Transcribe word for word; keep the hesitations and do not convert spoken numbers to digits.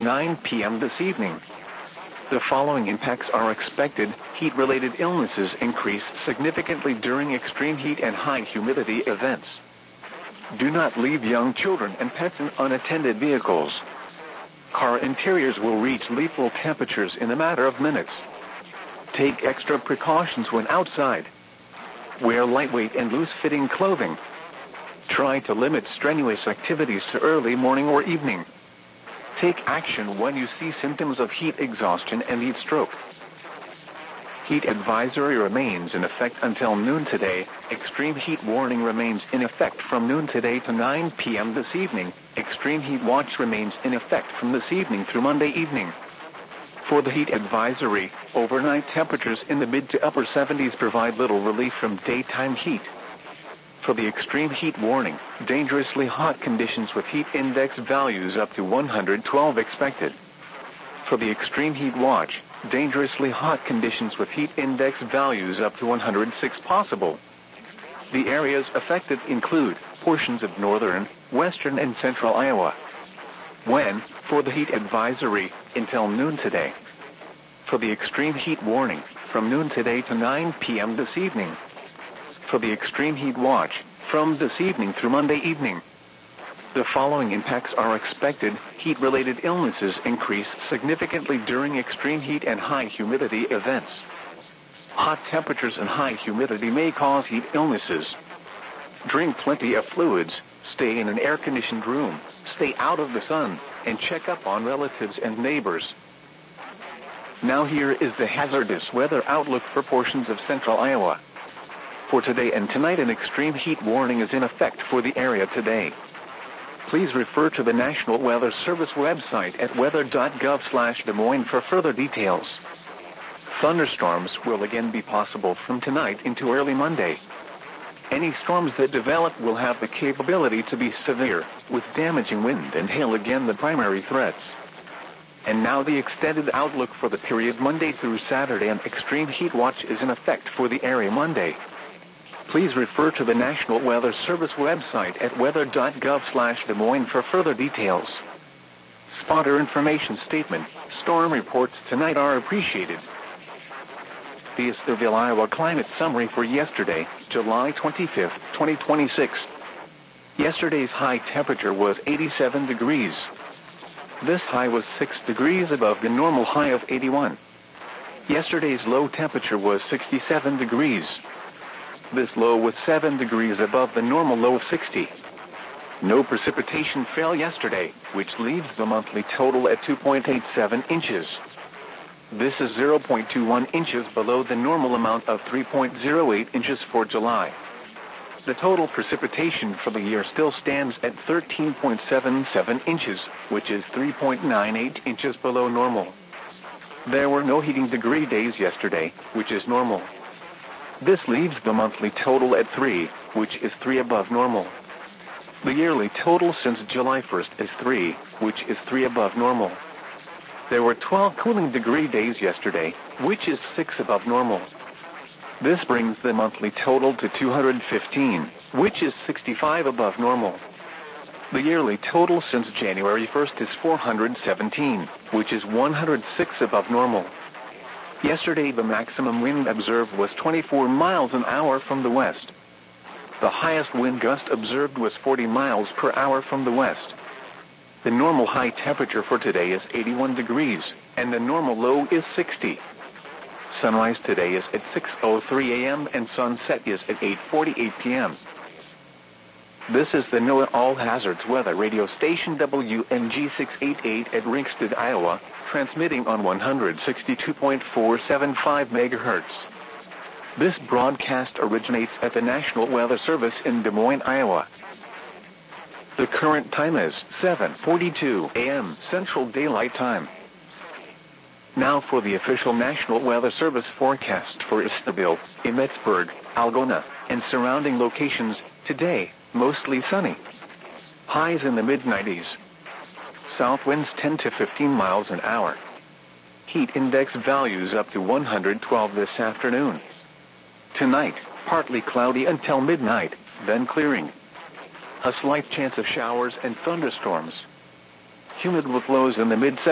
nine p m this evening. The following impacts are expected. Heat-related illnesses increase significantly during extreme heat and high humidity events. Do not leave young children and pets in unattended vehicles. Car interiors will reach lethal temperatures in a matter of minutes. Take extra precautions when outside. Wear lightweight and loose-fitting clothing. Try to limit strenuous activities to early morning or evening. Take action when you see symptoms of heat exhaustion and heat stroke. Heat advisory remains in effect until noon today. Extreme heat warning remains in effect from noon today to nine p m this evening. Extreme heat watch remains in effect from this evening through Monday evening. For the heat advisory, overnight temperatures in the mid to upper seventies provide little relief from daytime heat. For the extreme heat warning, dangerously hot conditions with heat index values up to one hundred twelve expected. For the extreme heat watch, dangerously hot conditions with heat index values up to one hundred six possible. The areas affected include portions of northern, western, and central Iowa. When, for the heat advisory, until noon today. For the extreme heat warning, from noon today to nine p m this evening. For the extreme heat watch, from this evening through Monday evening. The following impacts are expected. Heat-related illnesses increase significantly during extreme heat and high humidity events. Hot temperatures and high humidity may cause heat illnesses. Drink plenty of fluids, stay in an air-conditioned room, stay out of the sun, and check up on relatives and neighbors. Now here is the hazardous weather outlook for portions of central Iowa. For today and tonight, an extreme heat warning is in effect for the area today. Please refer to the National Weather Service website at weather dot gov slash Des Moines for further details. Thunderstorms will again be possible from tonight into early Monday. Any storms that develop will have the capability to be severe, with damaging wind and hail again the primary threats. And now the extended outlook for the period Monday through Saturday. An extreme heat watch is in effect for the area Monday. Please refer to the National Weather Service website at weather dot gov slash Des Moines for further details. Spotter information statement. Storm reports tonight are appreciated. The Estherville, Iowa climate summary for yesterday, July twenty-fifth, twenty twenty-six. Yesterday's high temperature was eighty-seven degrees. This high was six degrees above the normal high of eighty-one. Yesterday's low temperature was sixty-seven degrees. This low was seven degrees above the normal low of sixty. No precipitation fell yesterday, which leaves the monthly total at two point eight seven inches. This is zero point two one inches below the normal amount of three point zero eight inches for July. The total precipitation for the year still stands at thirteen point seven seven inches, which is three point nine eight inches below normal. There were no heating degree days yesterday, which is normal. This leaves the monthly total at three, which is three above normal. The yearly total since July first is three, which is three above normal. There were twelve cooling degree days yesterday, which is six above normal. This brings the monthly total to two hundred fifteen, which is sixty-five above normal. The yearly total since January first is four hundred seventeen, which is one hundred six above normal. Yesterday the maximum wind observed was twenty-four miles an hour from the west. The highest wind gust observed was forty miles per hour from the west. The normal high temperature for today is eighty-one degrees, and the normal low is sixty. Sunrise today is at six oh three a m and sunset is at eight forty-eight p m This is the NOAA All Hazards Weather Radio Station W M G six eighty-eight at Ringsted, Iowa, transmitting on one hundred sixty-two point four seven five megahertz. This broadcast originates at the National Weather Service in Des Moines, Iowa. The current time is seven forty-two a m Central Daylight Time. Now for the official National Weather Service forecast for Estherville, Emmetsburg, Algona, and surrounding locations. Today, mostly sunny. Highs in the mid nineties. South winds ten to fifteen miles an hour. Heat index values up to one hundred twelve this afternoon. Tonight, partly cloudy until midnight, then clearing. A slight chance of showers and thunderstorms. Humid with lows in the mid